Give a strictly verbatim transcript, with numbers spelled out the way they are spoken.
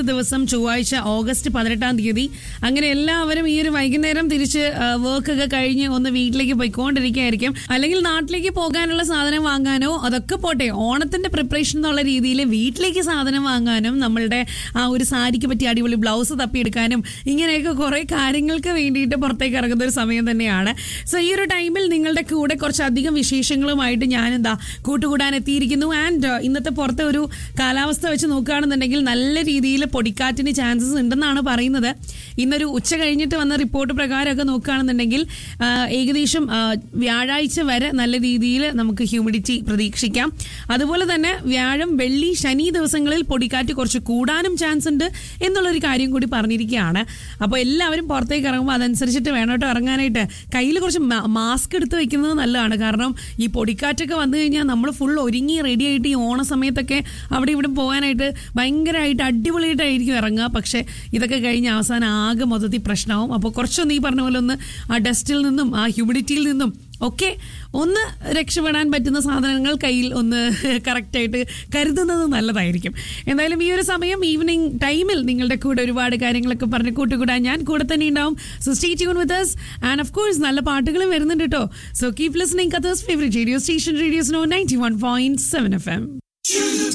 ദിവസം ചൊവ്വാഴ്ച ഓഗസ്റ്റ് പതിനെട്ടാം തീയതി. അങ്ങനെ എല്ലാവരും ഈ ഒരു വൈകുന്നേരം തിരിച്ച് വർക്ക് ഒക്കെ കഴിഞ്ഞ് ഒന്ന് വീട്ടിലേക്ക് പോയിക്കൊണ്ടിരിക്കുകയായിരിക്കും. അല്ലെങ്കിൽ നാട്ടിലേക്ക് പോകാനുള്ള സാധനം വാങ്ങാനോ അതൊക്കെ പോട്ടെ, ഓണത്തിന്റെ പ്രിപ്പറേഷൻ എന്നുള്ള രീതിയിൽ വീട്ടിലേക്ക് സാധനം വാങ്ങാനും നമ്മളുടെ ആ ഒരു സാരിക്ക് പറ്റിയ അടിപൊളി ബ്ലൗസ് തപ്പിയെടുക്കാനും ഇങ്ങനെയൊക്കെ കുറെ കാര്യങ്ങൾക്ക് വേണ്ടിയിട്ട് പുറത്തേക്ക് ഇറങ്ങുന്ന ഒരു സമയം തന്നെയാണ്. സോ ഈ ഒരു ടൈമിൽ നിങ്ങളുടെ കൂടെ കുറച്ചധികം വിശേഷങ്ങളുമായിട്ട് ഞാൻ എന്താ കൂട്ടുകൂടാൻ എത്തിയിരിക്കുന്നു. ആൻഡ് ഇന്നത്തെ പുറത്തെ ഒരു കാലാവസ്ഥ വെച്ച് നോക്കുകയാണെന്നുണ്ടെങ്കിൽ നല്ല രീതിയിൽ പൊടിക്കാറ്റിന് ചാൻസസ് ഉണ്ടെന്നാണ് പറയുന്നത്. ഇന്നൊരു ഉച്ച കഴിഞ്ഞിട്ട് വന്ന റിപ്പോർട്ട് പ്രകാരമൊക്കെ നോക്കുകയാണെന്നുണ്ടെങ്കിൽ ഏകദേശം വ്യാഴാഴ്ച വരെ നല്ല രീതിയിൽ നമുക്ക് ഹ്യൂമിഡിറ്റി പ്രതീക്ഷിക്കാം. അതുപോലെ തന്നെ വ്യാഴം, വെള്ളി, ശനി ദിവസങ്ങളിൽ പൊടിക്കാറ്റ് കുറച്ച് കൂടാനും ചാൻസ് ഉണ്ട് എന്നുള്ളൊരു കാര്യം കൂടി പറഞ്ഞിരിക്കുകയാണ്. അപ്പോൾ എല്ലാവരും പുറത്തേക്ക് ഇറങ്ങുമ്പോൾ അതനുസരിച്ചിട്ട് വേണം കേട്ടോ ഇറങ്ങാനായിട്ട്. കയ്യിൽ കുറച്ച് മാസ്ക് എടുത്ത് വെക്കുന്നത് നല്ലതാണ്. കാരണം ഈ പൊടിക്കാറ്റൊക്കെ വന്നു കഴിഞ്ഞാൽ നമ്മൾ ഫുൾ ഒരുങ്ങി റെഡി ആയിട്ട് ഈ ഓണ സമയത്തൊക്കെ അവിടെ ഇവിടെ പോകാനായിട്ട് ഭയങ്കരമായിട്ട് അടിപൊളിയായിട്ടായിരിക്കും ഇറങ്ങുക. പക്ഷെ ഇതൊക്കെ കഴിഞ്ഞ് അവസാനം ആകെ മൊത്തത്തിൽ പ്രശ്നമാവും. അപ്പോൾ കുറച്ചൊന്ന് ഈ പറഞ്ഞ പോലെ ഒന്ന് ആ ഡസ്റ്റിൽ നിന്നും ആ ഹ്യൂമിഡിറ്റിയിൽ നിന്നും ഒക്കെ ഒന്ന് രക്ഷപ്പെടാൻ പറ്റുന്ന സാധനങ്ങൾ കയ്യിൽ ഒന്ന് കറക്റ്റായിട്ട് കരുതുന്നത് നല്ലതായിരിക്കും. എന്തായാലും ഈ ഒരു സമയം ഈവനിങ് ടൈമിൽ നിങ്ങളുടെ കൂടെ ഒരുപാട് കാര്യങ്ങളൊക്കെ പറഞ്ഞ് കൂട്ടുകൂടാൻ ഞാൻ കൂടെ തന്നെ ഉണ്ടാവും. So stay tune with us and of course നല്ല പാട്ടുകളും വരുന്നുണ്ട് കേട്ടോ. So keep listening Qatar's favourite radio station radio snow ninety one point seven F M.